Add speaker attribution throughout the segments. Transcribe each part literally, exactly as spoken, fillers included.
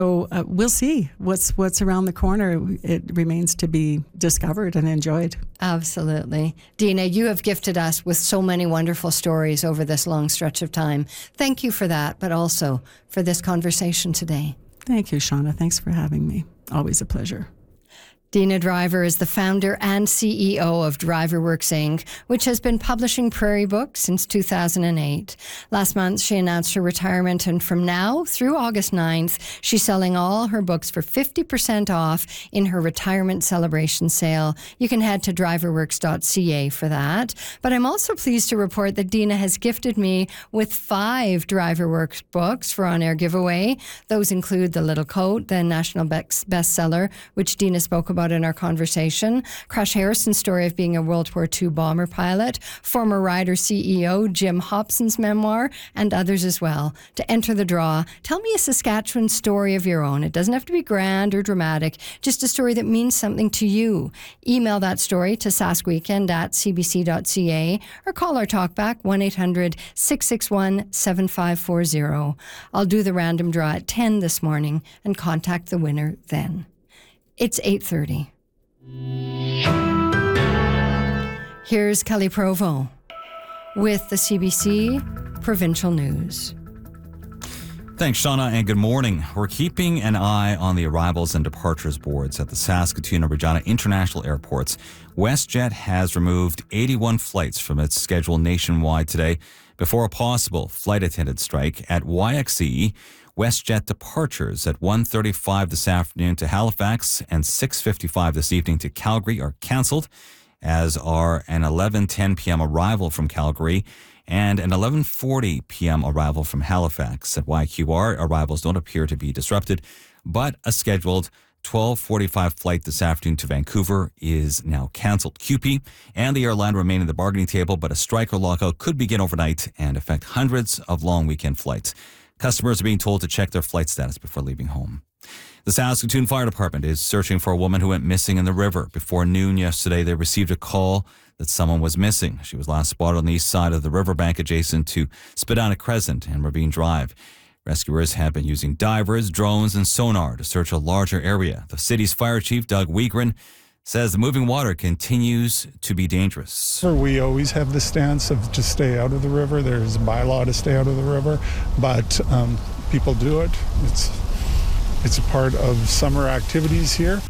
Speaker 1: So uh, we'll see what's what's around the corner. It remains to be discovered and enjoyed.
Speaker 2: Absolutely. Dina, you have gifted us with so many wonderful stories over this long stretch of time. Thank you for that, but also for this conversation today.
Speaker 1: Thank you, Shauna. Thanks for having me. Always a pleasure.
Speaker 2: Dina Driver is the founder and C E O of DriverWorks Incorporated, which has been publishing Prairie Books since two thousand eight. Last month, she announced her retirement, and from now through August ninth, she's selling all her books for fifty percent off in her retirement celebration sale. You can head to driverworks dot c a for that. But I'm also pleased to report that Dina has gifted me with five DriverWorks books for on-air giveaway. Those include The Little Coat, the national bestseller, which Dina spoke about in our conversation, Crash Harrison's story of being a World War Two bomber pilot, former Ryder C E O Jim Hobson's memoir, and others as well. To enter the draw, tell me a Saskatchewan story of your own. It doesn't have to be grand or dramatic, just a story that means something to you. Email that story to saskweekend at c b c dot c a or call our talkback one eight hundred six six one seven five four zero. I'll do the random draw at ten this morning and contact the winner then. It's eight thirty. Here's Kelly Provo with the C B C Provincial News.
Speaker 3: Thanks, Shauna, and good morning. We're keeping an eye on the arrivals and departures boards at the Saskatoon and Regina International Airports. WestJet has removed eighty-one flights from its schedule nationwide today before a possible flight attendant strike. At Y X C, WestJet departures at one thirty-five this afternoon to Halifax and six fifty-five this evening to Calgary are cancelled, as are an eleven ten p.m. arrival from Calgary and an eleven forty p.m. arrival from Halifax. At Y Q R, arrivals don't appear to be disrupted, but a scheduled twelve forty-five flight this afternoon to Vancouver is now cancelled. Q P and the airline remain at the bargaining table, but a strike or lockout could begin overnight and affect hundreds of long weekend flights. Customers are being told to check their flight status before leaving home. The Saskatoon Fire Department is searching for a woman who went missing in the river. Before noon yesterday, they received a call that someone was missing. She was last spotted on the east side of the riverbank adjacent to Spadina Crescent and Ravine Drive. Rescuers have been using divers, drones, and sonar to search a larger area. The city's fire chief, Doug Wiegren, says the moving water continues to be dangerous.
Speaker 4: We always have the stance of to stay out of the river. There's a bylaw to stay out of the river, but um, people do it. It's it's a part of summer activities here.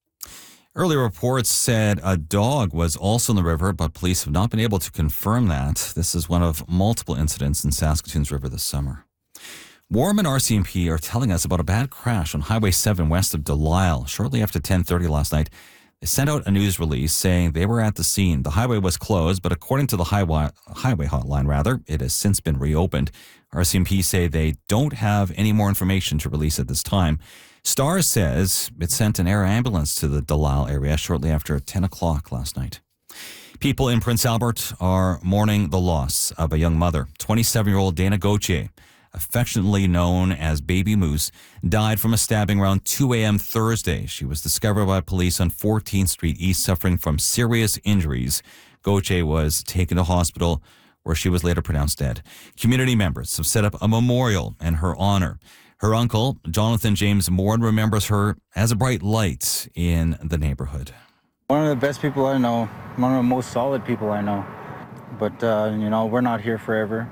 Speaker 3: Earlier reports said a dog was also in the river, but police have not been able to confirm that. This is one of multiple incidents in Saskatoon's river this summer. Warm and R C M P are telling us about a bad crash on Highway seven west of Delisle shortly after ten thirty last night. They sent out a news release saying they were at the scene. The highway was closed, but according to the highway, highway hotline, rather, it has since been reopened. R C M P say they don't have any more information to release at this time. STAR says it sent an air ambulance to the Delisle area shortly after ten o'clock last night. People in Prince Albert are mourning the loss of a young mother. twenty-seven-year-old Dana Gauthier, affectionately known as Baby Moose, died from a stabbing around two a.m. Thursday. She was discovered by police on fourteenth Street East suffering from serious injuries. Gauthier was taken to hospital where she was later pronounced dead. Community members have set up a memorial in her honor. Her uncle, Jonathan James Moore, remembers her as a bright light in the neighborhood.
Speaker 5: One of the best people I know, one of the most solid people I know. But, uh, you know, we're not here forever.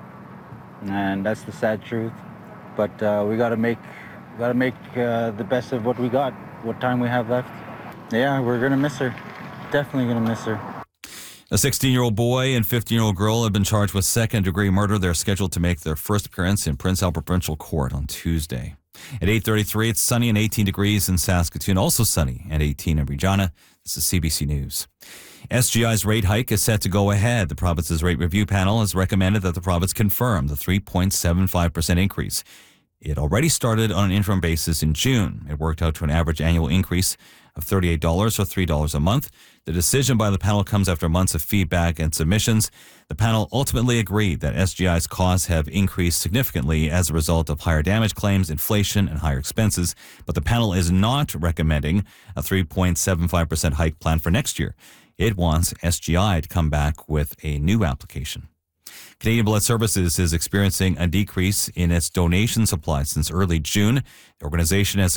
Speaker 5: And that's the sad truth, but uh, we got to make, got to make uh, the best of what we got, what time we have left. Yeah, we're gonna miss her. Definitely gonna miss her.
Speaker 3: A sixteen-year-old boy and fifteen-year-old girl have been charged with second-degree murder. They're scheduled to make their first appearance in Prince Albert Provincial Court on Tuesday. At eight thirty-three, it's sunny and eighteen degrees in Saskatoon. Also sunny and eighteen in Regina. This is C B C News. S G I's rate hike is set to go ahead. The province's rate review panel has recommended that the province confirm the three point seven five percent increase. It already started on an interim basis in June. It worked out to an average annual increase of thirty-eight dollars or three dollars a month. The decision by the panel comes after months of feedback and submissions. The panel ultimately agreed that S G I's costs have increased significantly as a result of higher damage claims, inflation, and higher expenses. But the panel is not recommending a three point seven five percent hike plan for next year. It wants S G I to come back with a new application. Canadian Blood Services is experiencing a decrease in its donation supply since early June. The organization has